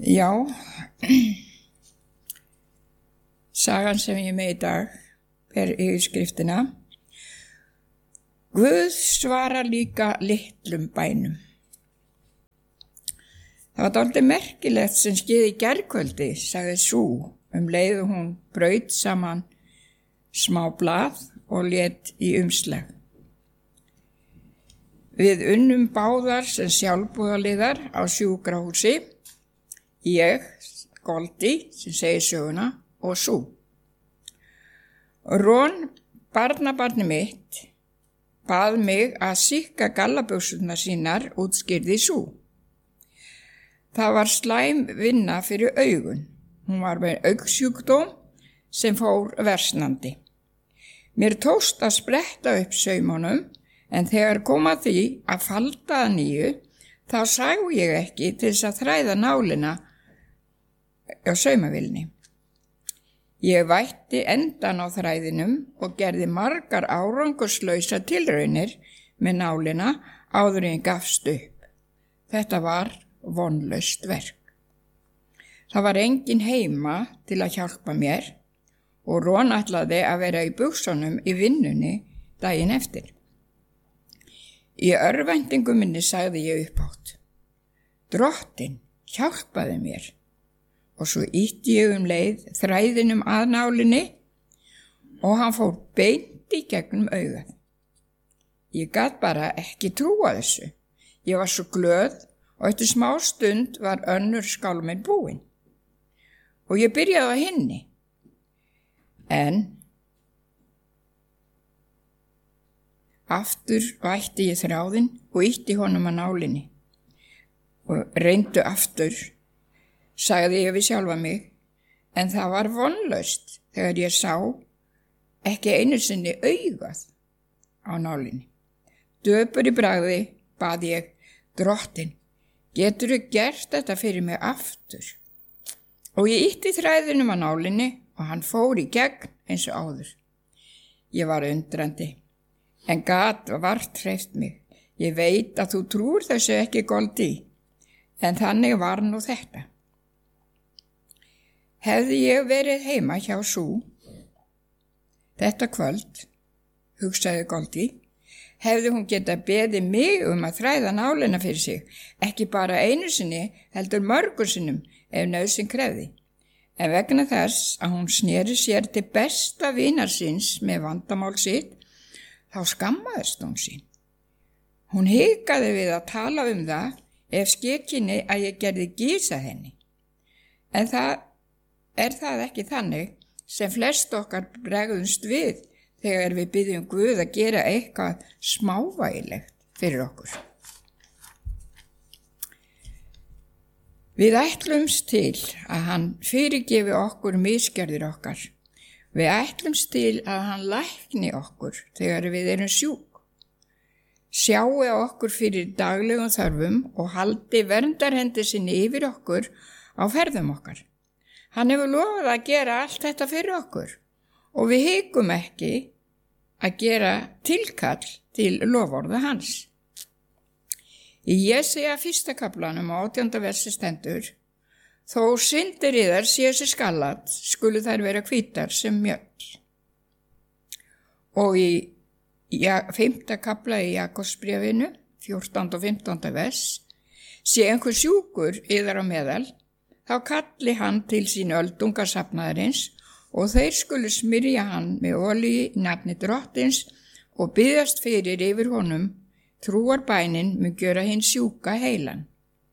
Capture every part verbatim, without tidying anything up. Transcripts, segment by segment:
Já, sagan sem ég með í dag er yfirskriftina Guð svarar líka litlum bænum. Það var dálítið merkilegt sem skeði í gærkvöldi, sagði sú, um leið og hún braut saman smá blað og lét í umslag. Við unnum báðar sem sjálfboðaliðar á sjúkrahúsi, ég, Goldi, sem segir söguna, og sú. Ron, barnabarni mitt, bað mig að sýkka gallabuxurnar sínar, útskýrði sú. Það var slæm vinna fyrir augun. Hún var með augsjúkdóm sem fór versnandi. Mér tókst að spretta upp saumunum, en þegar kom að því að falda að nýju, þá sá ég ekki til þess að þræða nálina á saumavilni. Ég vætti endan á þræðinum og gerði margar árangurslausa tilraunir með nálina áður en ég gafst upp. Þetta var vonlaust verk. Það var engin heima til að hjálpa mér og Ron ætlaði að vera í buxunum í vinnunni daginn eftir. Í örvæntingu minni sagði ég upphátt. Drottinn, hjálpaði mér. Og svo ýtti ég um leið þræðinum að nálinni og hann fór beint í gegnum augað. Ég gat bara ekki trúa þessu. Ég var svo glöð og eftir smá stund var önnur skálminn búin. Og ég byrjaði á hinni. En aftur vætti ég þráðinn og ýtti honum að nálinni. Og reyndu aftur, sagði ég við sjálfa mig, en það var vonlaust þegar ég sá ekki einu sinni augað á nálinni. Döpur í bragði bað ég, Drottinn, geturðu gert þetta fyrir mig aftur? Og ég ýtti þræðinum á nálinni og hann fór í gegn eins og áður. Ég var undrandi, en gat vart hreyft mig. Ég veit að þú trúir þessu ekki, Goldi, en þannig var nú þetta. Hefði ég verið heima hjá sú þetta kvöld, hugsaði Goldi, hefði hún getað beðið mig um að þræða nálina fyrir sig, ekki bara einu sinni, heldur mörgur sinnum ef nauðsyn krefði. En vegna þess að hún sneri sér til besta vinar síns með vandamál sitt, þá skammaðist hún sín. Hún hikaði við að tala um það ef skekkinni að ég gerði gísa henni. En það er það ekki þannig sem flest okkar bregðumst við þegar við byggjum Guð að gera eitthvað smávægilegt fyrir okkur. Við ætlumst til að hann fyrirgefi okkur misgerðir okkar. Við ætlumst til að hann lækni okkur þegar við erum sjúk. Sjái okkur fyrir daglegum þörfum og haldi verndarhendi sinni yfir okkur á ferðum okkar. Hann hefur lofað að gera allt þetta fyrir okkur og við hikum ekki að gera tilkall til loforða hans. Í Jesaja fyrsta kaflanum á átjánda versi stendur, þó syndir yðar séu sér skallat, skulu þær vera hvítar sem mjöll. Og í fimmta kafla í Jakobsbréfinu, fjórtánda og fimmtánda vers, sé einhver sjúkur yðar á meðal, þá kalli hann til sín öldungasafnaðarins og þeir skulu smyrja hann með olíu í nafni Drottins og biðjast fyrir yfir honum, trúarbænin mun gjöra hinn sjúka heilan.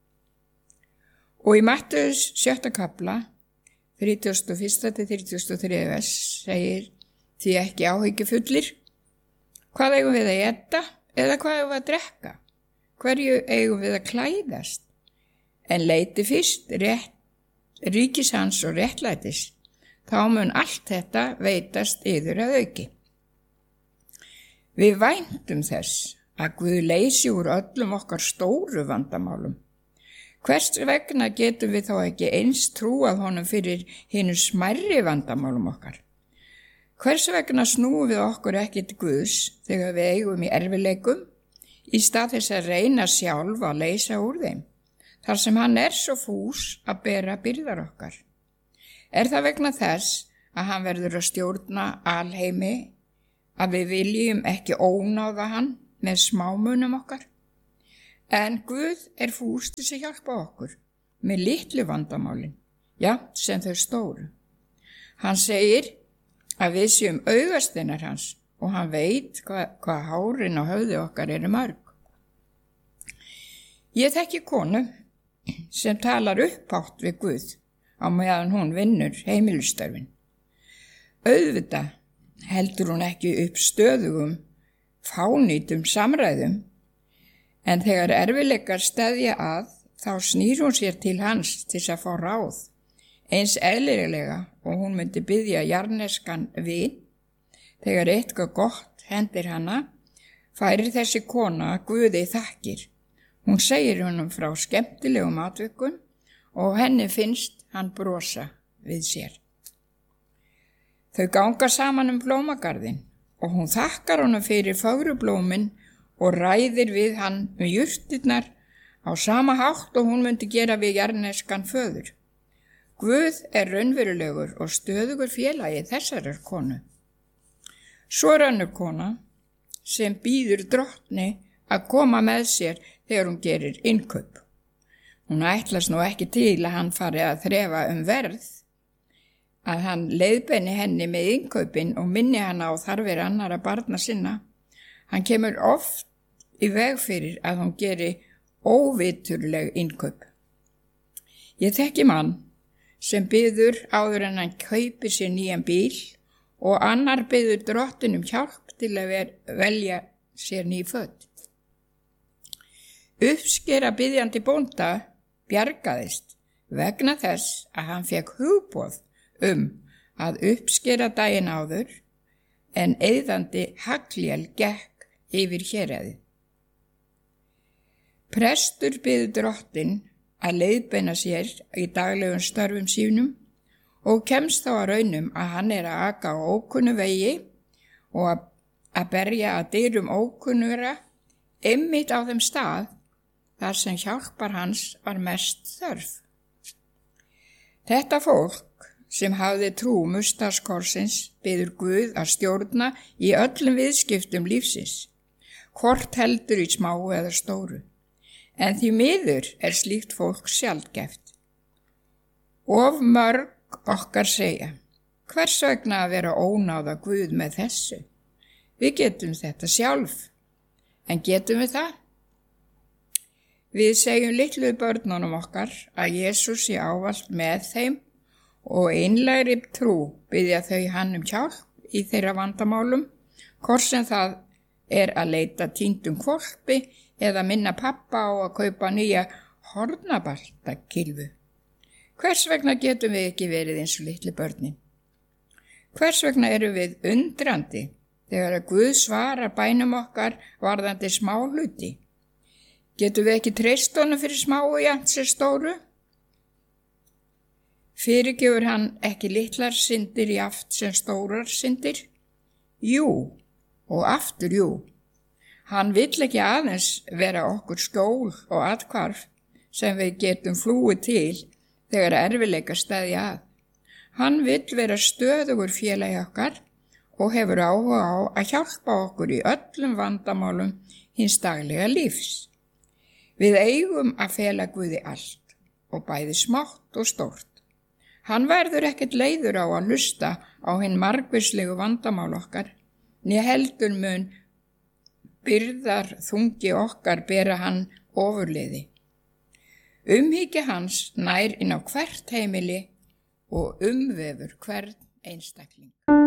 Og í Mattheus sjötta kafla, þrítugasta og fyrsta til þrítugasta og þriðja vers, segir því ekki áhyggjufullir, hvað eigum við að éta eða hvað eigum við að drekka? Hverju eigum við að klæðast? En leiti fyrst rétt ríkis hans og réttlætis, þá mun allt þetta veitast yður að auki. Við væntum þess að Guð leysi úr öllum okkar stóru vandamálum. Hvers vegna getum við þá ekki eins trúað honum fyrir hinu smærri vandamálum okkar? Hvers vegna snúum við okkur ekki til Guðs þegar við eigum í erfileikum, í stað þess að reyna sjálf að leysa úr þeim? þar sem hann er svo fús að bera byrðar okkar? Er það vegna þess að hann verður að stjórna alheimi að við viljum ekki ónáða hann með smámunum okkar? En Guð er fús til að hjálpa okkur með litlu vandamálin, já, sem þau stóru. Hann segir að við séum augasteinar hans og hann veit hvað, hvað hárin á höfði okkar eru mörg. Ég þekki konu sem talar upphátt við Guð á meðan hún vinnur heimilistörfin. Auðvitað heldur hún ekki upp stöðugum, fánýtum samræðum, en þegar erfiðleikar steðja að, þá snýr hún sér til hans til að fá ráð, eins eðlilega og hún myndi biðja jarneskan vin. Þegar eitthvað gott hendir hana, færir þessi kona Guði þakkir. Hún segir honum frá skemmtilegum atvikum og henni finnst hann brosa við sér. Þau ganga saman um blómagarðinn og hún þakkar honum fyrir fögrublómin og ræðir við hann um jurtirnar á sama hátt og hún myndi gera við jarneskan föður. Guð er raunverulegur og stöðugur félagi þessarar konu. Svo er önnur kona sem býður drottni að koma með sér þegar hún gerir innkaup. Hún ætlast nú ekki til að hann fari að þrefa um verð, að hann leiðbeini henni með innkaupin og minni hann á þarfir annara barna sinna. Hann kemur oft í veg fyrir að hún geri óviturleg innkaup. Ég þekki mann sem biður áður en hann kaupir sér nýjan bíl og annar biður drottinum hjálp til að ver, velja sér ný föt. Uppskera biðjandi bónda bjargaðist vegna þess að hann fekk hugboð um að uppskera daginn áður en eyðandi haglél gekk yfir héraðið. Prestur biður drottin að leiðbeina sér í daglegum störfum sínum og kemst þá að raunum að hann er að aka á ókunnu vegi og að, að berja að dyrum ókunnura einmitt á þeim stað þar sem hjálpar hans var mest þörf. Þetta fólk sem hafði trú mustaskorsins biður Guð að stjórna í öllum viðskiptum lífsins, hvort heldur í smáu eða stóru. En því miður er slíkt fólk sjaldgæft. Of mörg okkar segja, hvers vegna að vera ónáða Guð með þessu? Við getum þetta sjálf, en getum við það? Við segjum litlu börnunum okkar að Jesús sé ávallt með þeim og einlægri trú biðja þau hann um hjálp í þeirra vandamálum, hvort sem það er að leita týndum hvolpi eða minna pappa á að kaupa nýja hornabaltakylfu. Hvers vegna getum við ekki verið eins og litlu börnin? Hvers vegna erum við undrandi þegar að Guð svarar bænum okkar varðandi smá hluti? Getum við ekki treyst honum fyrir smáu jafnt sem stóru? Fyrirgefur hann ekki litlar syndir jafnt sem stórar syndir? Jú, og aftur jú. Hann vill ekki aðeins vera okkur skjól og athvarf sem við getum flúið til þegar erfiðleikar steðja að. Hann vill vera stöðugur félagi okkar og hefur áhuga á að hjálpa okkur í öllum vandamálum hins daglega lífs. Við eigum að fela Guði allt og bæði smátt og stórt. Hann verður ekkert leiður á að hlusta á hinn margvíslegu vandamál okkar, né heldur mun byrðar þungi okkar bera hann ofurliði. Umhyggja hans nær inn á hvert heimili og umvefur hvern einstakling.